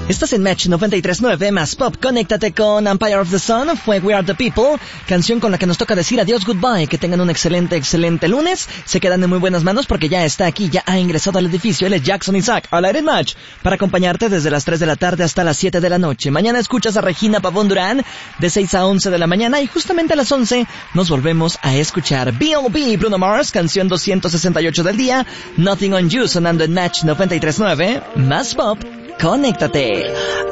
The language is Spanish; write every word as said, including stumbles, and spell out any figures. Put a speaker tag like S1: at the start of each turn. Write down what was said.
S1: Estás en Match noventa y tres punto nueve más Pop. Conéctate con Empire of the Sun. Fue We Are the People, canción con la que nos toca decir adiós, goodbye. Que tengan un excelente, excelente lunes. Se quedan en muy buenas manos porque ya está aquí, ya ha ingresado al edificio. Él es Jackson Isaac, al aire en Match, para acompañarte desde las tres de la tarde hasta las siete de la noche. Mañana escuchas a Regina Pavón Durán de seis a once de la mañana y justamente a las once nos volvemos a escuchar B O B, Bruno Mars, canción doscientos sesenta y ocho del día. Nothing on You sonando en Match noventa y tres punto nueve más Pop. Conéctate.